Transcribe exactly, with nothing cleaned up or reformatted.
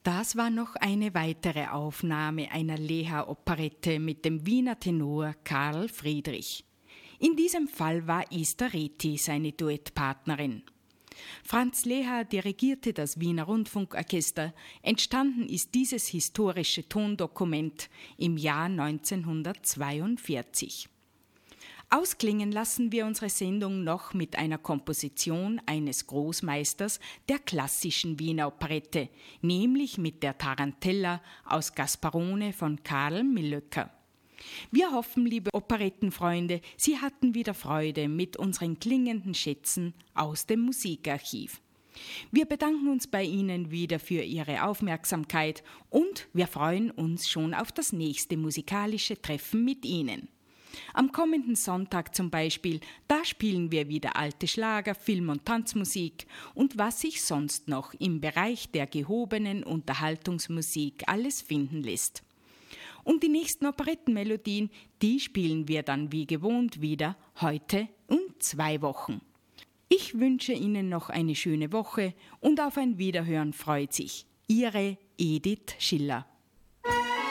Das war noch eine weitere Aufnahme einer Leha-Operette mit dem Wiener Tenor Karl Friedrich. In diesem Fall war Ista Reti seine Duettpartnerin. Franz Leha dirigierte das Wiener Rundfunkorchester. Entstanden ist dieses historische Tondokument im Jahr neunzehnhundertzweiundvierzig. Ausklingen lassen wir unsere Sendung noch mit einer Komposition eines Großmeisters der klassischen Wiener Operette, nämlich mit der Tarantella aus Gasparone von Karl Millöcker. Wir hoffen, liebe Operettenfreunde, Sie hatten wieder Freude mit unseren klingenden Schätzen aus dem Musikarchiv. Wir bedanken uns bei Ihnen wieder für Ihre Aufmerksamkeit und wir freuen uns schon auf das nächste musikalische Treffen mit Ihnen. Am kommenden Sonntag zum Beispiel, da spielen wir wieder alte Schlager, Film- und Tanzmusik und was sich sonst noch im Bereich der gehobenen Unterhaltungsmusik alles finden lässt. Und die nächsten Operettenmelodien, die spielen wir dann wie gewohnt wieder heute um zwei Wochen. Ich wünsche Ihnen noch eine schöne Woche und auf ein Wiederhören freut sich Ihre Edith Schiller.